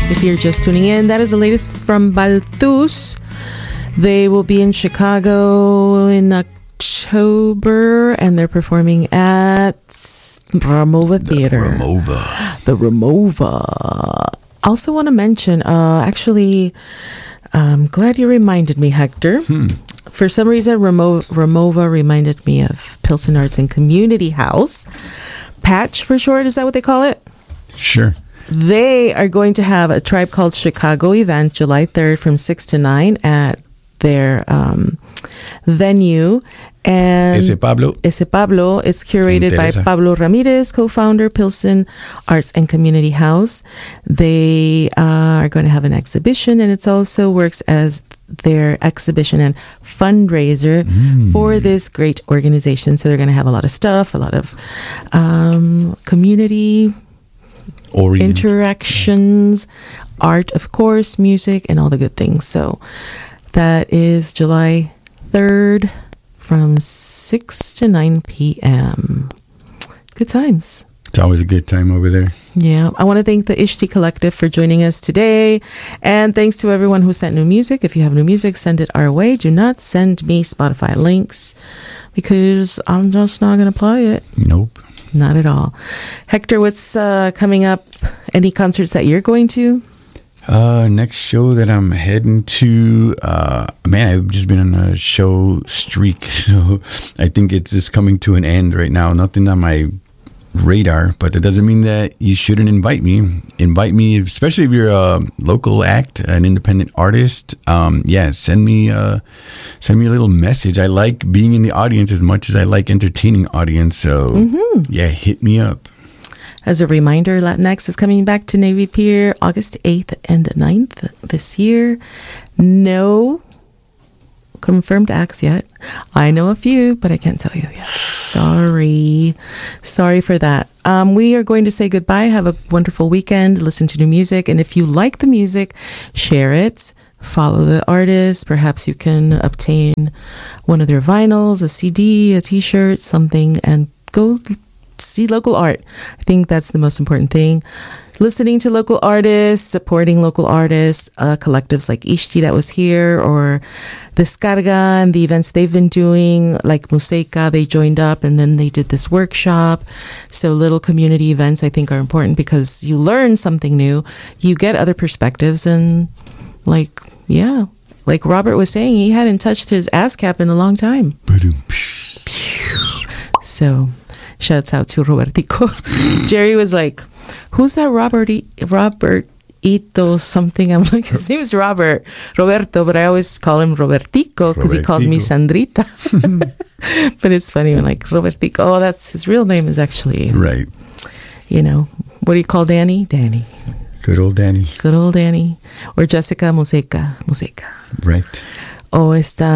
If you're just tuning in, that is the latest from Balthus. They will be in Chicago in October, and they're performing at Ramova Theater. The Ramova. Also want to mention, actually, I'm glad you reminded me, Hector. For some reason, Ramova reminded me of Pilsen Arts and Community House. Patch for short, is that what they call it? Sure. They are going to have a Tribe Called Chicago event July 3rd from 6 to 9 at their venue. And Ese Pablo. It's curated by Pablo Ramirez, co-founder, Pilsen Arts and Community House. They are going to have an exhibition, and it also works as their exhibition and fundraiser for this great organization. So they're going to have a lot of stuff, a lot of community interactions, art, of course, music, and all the good things. So that is July 3rd from 6 to 9 p.m. Good times. It's always a good time over there. Yeah. I want to thank the Ishti Collective for joining us today. And thanks to everyone who sent new music. If you have new music, send it our way. Do not send me Spotify links because I'm just not going to play it. Nope. Not at all. Hector, what's coming up? Any concerts that you're going to? Next show that I'm heading to, I've just been on a show streak, so I think it's just coming to an end right now. Nothing on my radar, but that doesn't mean that you shouldn't invite me. Invite me, especially if you're a local act, an independent artist. Send me a little message. I like being in the audience as much as I like entertaining audience. So hit me up. As a reminder, Latinx is coming back to Navy Pier August 8th and 9th this year. No confirmed acts yet. I know a few, but I can't tell you yet. Sorry for that. We are going to say goodbye. Have a wonderful weekend. Listen to new music. And if you like the music, share it. Follow the artist. Perhaps you can obtain one of their vinyls, a CD, a t-shirt, something, and go see local art. I think that's the most important thing. Listening to local artists, supporting local artists, collectives like Ishti that was here, or Descarga and the events they've been doing, like Museca, they joined up and then they did this workshop. So little community events I think are important because you learn something new, you get other perspectives, and like Robert was saying, he hadn't touched his ASCAP in a long time. So shouts out to Robertico. Jerry was like, who's that Robertito something? I'm like, his name's Roberto, but I always call him Robertico because he calls me Sandrita. But it's funny when like Robertico, oh, that's his real name is actually, right. You know, what do you call Danny? Danny. Good old Danny. Or Jessica Museca. Right. Oh,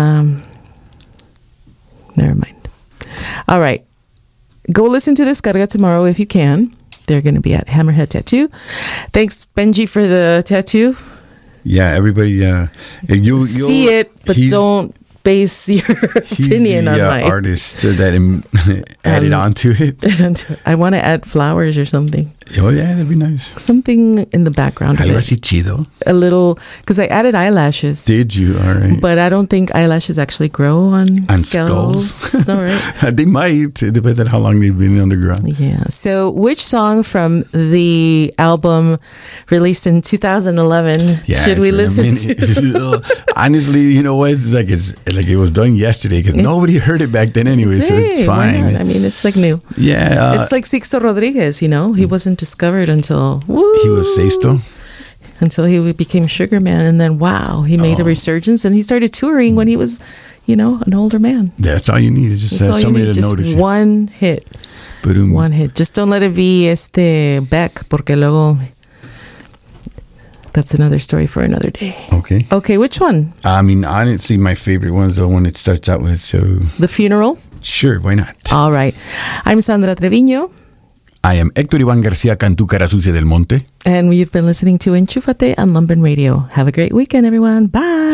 never mind. All right. Go listen to this Descarga tomorrow if you can. They're going to be at Hammerhead Tattoo. Thanks, Benji, for the tattoo. Yeah, everybody. You'll see it, but don't base your opinion on my artist that added on to it. And I want to add flowers or something. Oh yeah, that'd be nice. Something in the background. Algo así chido. A little, because I added eyelashes. Did you? All right. But I don't think eyelashes actually grow on skulls. No, right? They might. It depends on how long they've been underground. Yeah. So, which song from the album released in 2011 should we listen to? Honestly, you know what? It's like it was done yesterday because nobody heard it back then anyway, so it's fine. I mean, it's like new. Yeah. It's like Sixto Rodriguez, you know? He wasn't discovered until... He was Sexto? Until he became Sugar Man, and then, he made a resurgence, and he started touring when he was, an older man. That's all you need, is just have somebody to notice. Just one hit. One hit. Just don't let it be Beck, porque luego... That's another story for another day. Okay, which one? I mean, honestly, my favorite one is the one it starts out with, so... The Funeral? Sure, why not? All right. I'm Sandra Treviño. I am Héctor Iván García Cantú Cara Sucia del Monte. And we've been listening to Enchúfate on Lumpen Radio. Have a great weekend, everyone. Bye.